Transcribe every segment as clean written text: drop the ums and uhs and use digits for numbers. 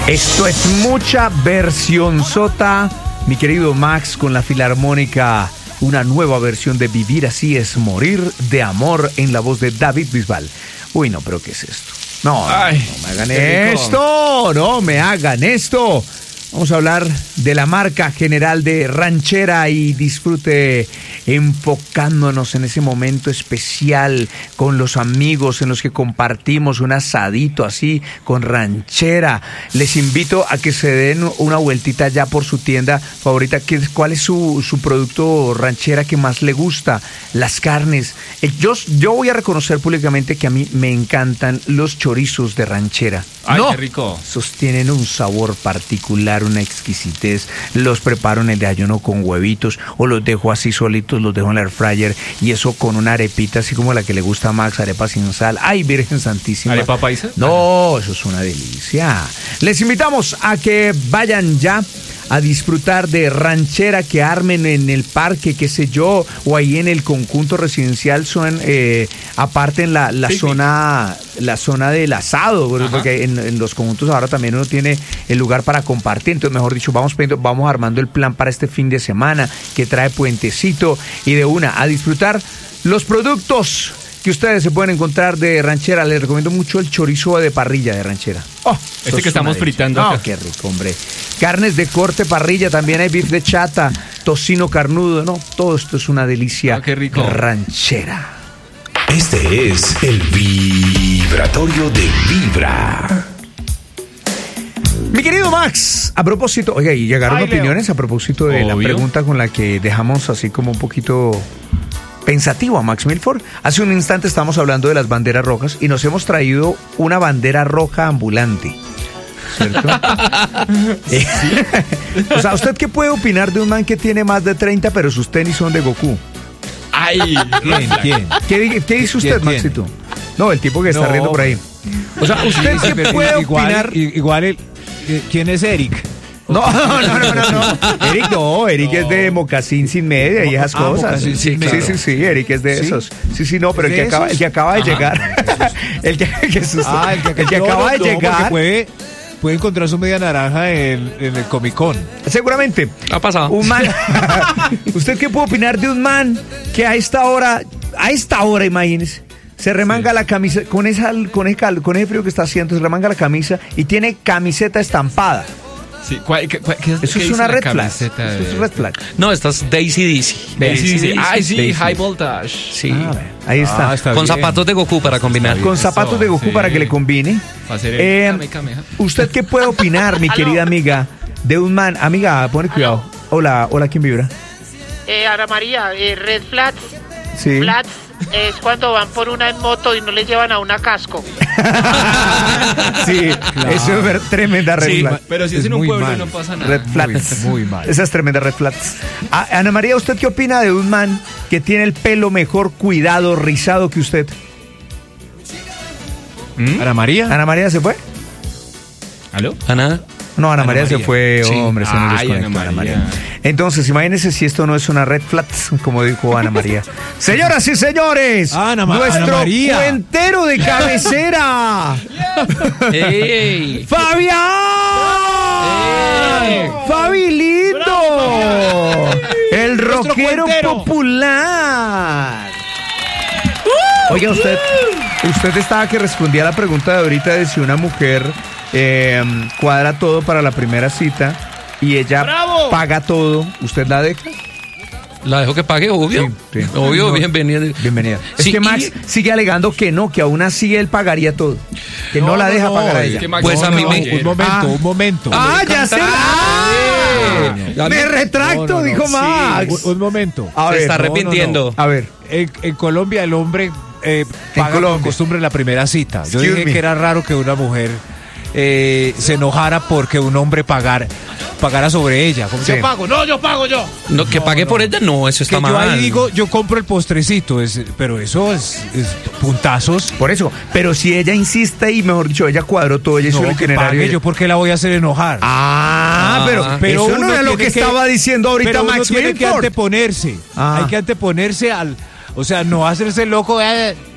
Esto es mucha versión sota, mi querido Max, con la Filarmónica. Una nueva versión de Vivir así es morir de amor en la voz de David Bisbal. Uy, no, pero ¿qué es esto? No, no me hagan esto, no me hagan esto. Vamos a hablar de la marca general de ranchera y disfrute enfocándonos en ese momento especial con los amigos en los que compartimos un asadito así con ranchera. Les invito a que se den una vueltita ya por su tienda favorita. ¿Cuál es su producto ranchera que más le gusta? Las carnes. Yo voy a reconocer públicamente que a mí me encantan los chorizos de ranchera. ¡Ay, no, qué rico! sostienen un sabor particular, una exquisitez. Los preparo en el desayuno con huevitos o los dejo así solitos, los dejo en el air fryer y eso con una arepita así como la que le gusta a Max, arepa sin sal. ¡Ay, Virgen Santísima! ¿Arepa paisa? No, eso es una delicia. Les invitamos a que vayan ya a disfrutar de ranchera, que armen en el parque, qué sé yo, o ahí en el conjunto residencial, son aparte en la Sí, zona del asado, porque en los conjuntos ahora también uno tiene el lugar para compartir. Entonces, mejor dicho, vamos armando el plan para este fin de semana que trae puentecito y de una a disfrutar los productos que ustedes se pueden encontrar de ranchera. Les recomiendo mucho el chorizo de parrilla de ranchera. Oh, Este que estamos fritando No, acá. qué rico, hombre. Carnes de corte parrilla, también hay beef de chata, tocino carnudo, ¿no? Todo esto es una delicia. Qué rico. Ranchera. Este es el vibratorio de Vibra. Mi querido Max, a propósito, oiga, y llegaron Ay, Leo. opiniones a propósito de la Obvio. pregunta con la que dejamos así como un poquito pensativo a Max Milford. Hace un instante estábamos hablando de las banderas rojas y nos hemos traído una bandera roja ambulante, ¿cierto? O sea, ¿usted qué puede opinar de un man que tiene más de 30 pero sus tenis son de Goku? ¡Ay! ¿Quién? ¿Qué dice usted, ¿Quién? Maxito? No, el tipo que está No. riendo por ahí. O sea, ¿usted qué puede opinar? ¿Quién es Eric? No. Eric es de mocasín sin media y esas cosas. Mocasín sin media. Sí, Eric es de ¿Sí? esos. Sí, no, pero ¿Es el de que acaba de esos? llegar. el que No, acaba de porque llegar. puede encontrar su media naranja en el Comic Con. Seguramente. Ha pasado. Un man. ¿Usted qué puede opinar de un man que a esta hora, imagínese, se remanga la camisa, con ese frío que está haciendo, se remanga la camisa y tiene camiseta estampada? Sí, Eso es una red flag. Eso es red flag. No, esta es Daisy Dizzy. Ay, sí, Daisy. High Voltage. Sí. Ahí está. Con zapatos de Goku para combinar. Con zapatos de Goku sí. para que le combine. Va a ser el Kamehameha. ¿Usted qué puede opinar, mi querida amiga, de un man? Amiga, pone cuidado. Hola, ¿quién vibra? Ana María, red flags. Sí. Flats es cuando van por una en moto y no les llevan a una casco. Sí, eso es tremenda red flag. Pero si Es es en un muy pueblo mal. no pasa nada. Red flags. Muy mal. Esas tremendas red flags. Ana María, ¿usted qué opina de un man que tiene el pelo mejor cuidado, rizado que usted? Ana María. ¿Ana María se fue? ¿Aló? Ana. No, Ana María se María. fue, Sí. hombre, se nos Ay, desconectó Ana Ana María. María. Entonces, imagínense si esto no es una red flag, como dijo Ana María. Señoras y señores, Ana nuestro María. cuentero de cabecera, ¡Ey! ¡Fabián! ¡Fabilito! El rockero cuentero. popular. Oiga, usted estaba que respondía a la pregunta de ahorita de si una mujer cuadra todo para la primera cita y ella paga todo, ¿usted la deja? La dejo que pague, obvio. Sí. Obvio, No. bienvenida. Bienvenida. Es Sí, que Max sigue alegando que aún así él pagaría todo. Que no la deja pagar a ella. que Max Pues a mí me- Un momento. Ya se me retracto, No, dijo Max. Un momento. A Se ver, está arrepintiendo. A ver. En Colombia el hombre paga por Colombia. costumbre la primera cita. Yo Excuse dije me. que era raro que una mujer se enojara porque un hombre pagara sobre ella. Como Sí. yo pago, no, yo pago yo. No, que pague por ella, no, eso Que está yo mal. ahí digo, yo compro el postrecito, pero eso es puntazos. Por eso. Pero si ella insiste y, mejor dicho, ella cuadró todo, ella hizo No, el que itinerario. pague, yo por qué la voy a hacer enojar. Pero eso no uno era lo que tiene estaba diciendo ahorita pero uno Max tiene que Milford. anteponerse. Ah. Hay que anteponerse o sea, no hacerse loco.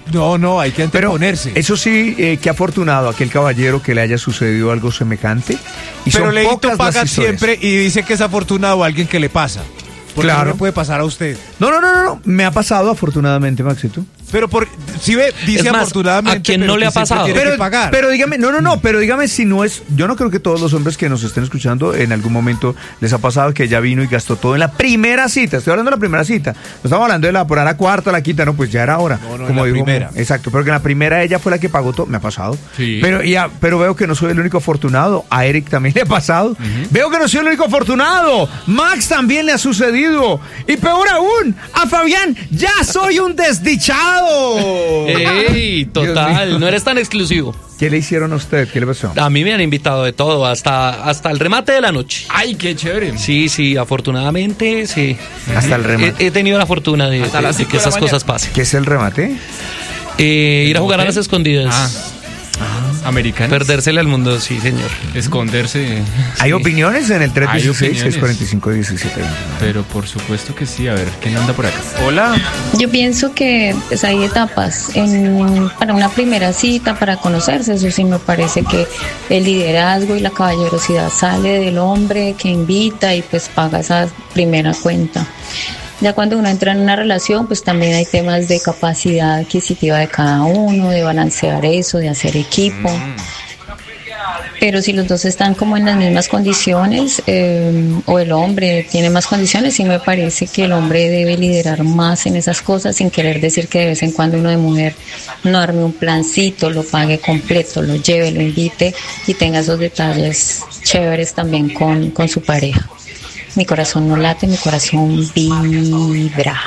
No, hay que Pero anteponerse. eso sí, qué afortunado aquel caballero que le haya sucedido algo semejante. Y Pero son Leito pocas paga las historias. siempre y dice que es afortunado a alguien que le pasa. Porque Claro. no le puede pasar a usted. No, me ha pasado afortunadamente, Maxito. Pero si ve, dice Es más, afortunadamente. ¿a quién pero no le que ha siempre pasado? tiene que Pero, pagar. pero dígame, pero dígame si no es, yo no creo que todos los hombres que nos estén escuchando en algún momento les ha pasado que ella vino y gastó todo en la primera cita. Estoy hablando de la primera cita. No estamos hablando de la cuarta, la quinta, no, pues ya era hora. No, en la primera. Exacto, pero que en la primera ella fue la que pagó todo. Me ha pasado. Sí. Pero veo que no soy el único afortunado. A Eric también le ha pasado. Veo que no soy el único afortunado. Max también le ha sucedido. Y peor aún, a Fabián, ya soy un desdichado. ¡Ey! Dios Total, mío. no eres tan exclusivo. ¿Qué le hicieron a usted? ¿Qué le pasó? A mí me han invitado de todo, hasta el remate de la noche. Ay, qué chévere. Sí, afortunadamente, sí. Hasta el remate. He tenido la fortuna de Hasta las que 5 de la esas mañana. cosas pasen. ¿Qué es el remate? Ir a jugar a las escondidas. Americanos. Perdérsele al mundo, sí, señor. Esconderse. ¿Hay Sí. opiniones en el Hay 316 opiniones. 645 17? Pero por supuesto que sí. A ver, ¿quién anda por acá? Hola. Yo pienso que pues, hay etapas. Para una primera cita, para conocerse, eso sí me parece que el liderazgo y la caballerosidad sale del hombre que invita y pues paga esa primera cuenta. Ya cuando uno entra en una relación, pues también hay temas de capacidad adquisitiva de cada uno, de balancear eso, de hacer equipo. Pero si los dos están como en las mismas condiciones, o el hombre tiene más condiciones, sí me parece que el hombre debe liderar más en esas cosas, sin querer decir que de vez en cuando uno de mujer no arme un plancito, lo pague completo, lo lleve, lo invite y tenga esos detalles chéveres también con su pareja. Mi corazón no late, mi corazón vibra.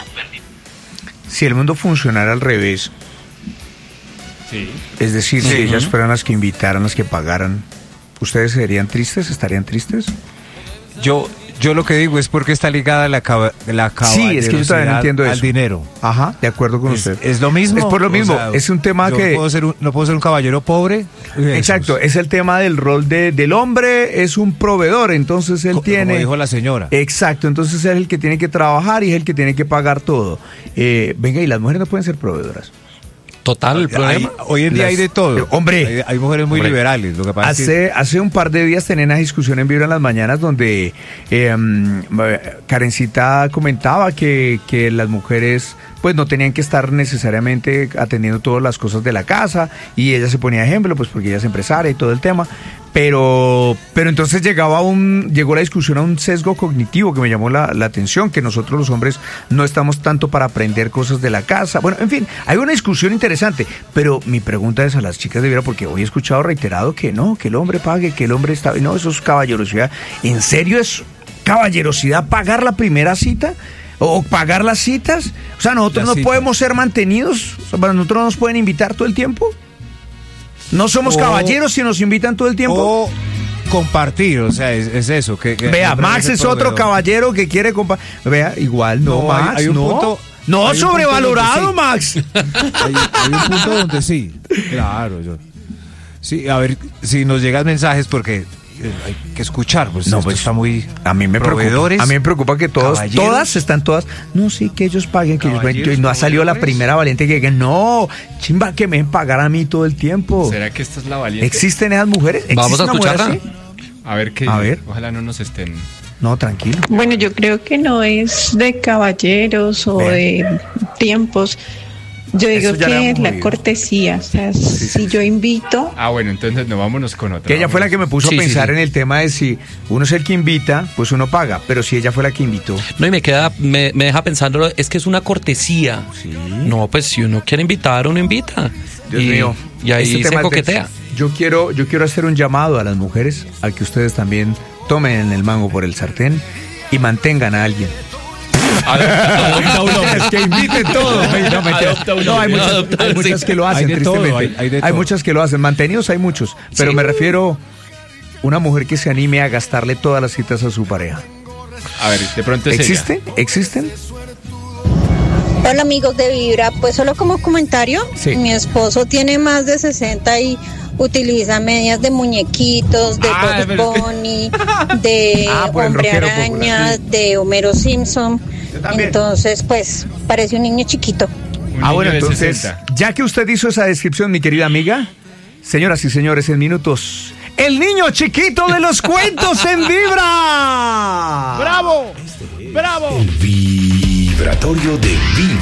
Si el mundo funcionara al revés, Sí. es decir, si ellas fueran las que invitaran, las que pagaran, ¿ustedes serían tristes? ¿Estarían tristes? Yo lo que digo es porque está ligada la Sí, es que yo también entiendo al eso. dinero. Ajá, de acuerdo con usted. Es lo mismo. Es por lo O mismo, sea, es un tema yo que... no puedo ser un caballero pobre. Exacto, es el tema del rol del hombre, es un proveedor, entonces él tiene... Como dijo la señora. Exacto, entonces es el que tiene que trabajar y es el que tiene que pagar todo. Venga, y las mujeres no pueden ser proveedoras. Total, el problema. Hoy en día hay de todo. Hombre. Hay mujeres muy liberales. Lo que pasa es que Hace un par de días tenía una discusión en Vibra en las mañanas donde Karencita comentaba que las mujeres pues no tenían que estar necesariamente atendiendo todas las cosas de la casa y ella se ponía ejemplo pues porque ella es empresaria y todo el tema, pero entonces llegó la discusión a un sesgo cognitivo que me llamó la atención, que nosotros los hombres no estamos tanto para aprender cosas de la casa. Bueno, en fin, hay una discusión interesante, pero mi pregunta es a las chicas de Vibra, porque hoy he escuchado reiterado que no, que el hombre pague, que el hombre está... No, eso es caballerosidad. ¿En serio es caballerosidad pagar la primera cita? ¿O pagar las citas? O sea, nosotros no podemos ser mantenidos. O sea, nosotros no nos pueden invitar todo el tiempo. No somos caballeros si nos invitan todo el tiempo. O compartir, o sea, es eso. Que Vea, Max es otro caballero que quiere compartir. Vea, igual, no, Max, hay un no. punto, no, hay un sobrevalorado, punto Max. hay un punto donde sí. Claro, sí, a ver si nos llegan mensajes porque hay que escuchar, pues, No, esto pues, está muy... A mí me preocupa. proveedores, A mí me preocupa que caballeros. están todas. No, sí, que ellos paguen, que ellos paguen. Y no ha salido la proveedores. primera valiente que diga, no, chimba, que me dejen pagar a mí todo el tiempo. ¿Será que esta es la valiente? ¿Existen esas mujeres? Vamos a ¿Existe una mujer escucharla. así? A ver qué. A ver. Ojalá no nos estén. No, tranquilo. Bueno, yo creo que no es de caballeros o Vean. de tiempos. Yo digo Eso ya lo que hemos la oído. cortesía. O sea, si yo invito, Ah, bueno, entonces no, vámonos con otra. Que ella fue la que me puso Sí, a sí, pensar sí. en el tema de si uno es el que invita, pues uno paga, pero si ella fue la que invitó. No, y me deja pensando, es que es una cortesía. Sí. No, pues si uno quiere invitar, uno invita. Dios mío. Y ahí Este se tema es coquetea. denso. Yo quiero hacer un llamado a las mujeres a que ustedes también tomen el mango por el sartén y mantengan a alguien. Adopta un hombre. Es que inviten todo. No, mentira. Adopta un No, hay hombre. muchas que lo hacen, Hay de todo, tristemente. hay de todo. muchas que lo hacen. Mantenidos hay muchos. Pero Sí. me refiero una mujer que se anime a gastarle todas las citas a su pareja. A ver, de pronto es ella. ¿Existen? ¿Existen? Hola amigos de Vibra, pues solo como comentario, Sí. mi esposo tiene más de 60 y utiliza medias de muñequitos, de Ah, Bugs pero- Bunny, de por el Hombre rockero Araña, popular. de Homero Simpson. Yo también. Entonces, pues parece un niño chiquito. Un Bueno, niño de entonces, 60. ya que usted hizo esa descripción, mi querida amiga, señoras y señores, en minutos, el niño chiquito de los cuentos en Vibra. ¡Bravo! ¡Bravo! El vibratorio de Vibra.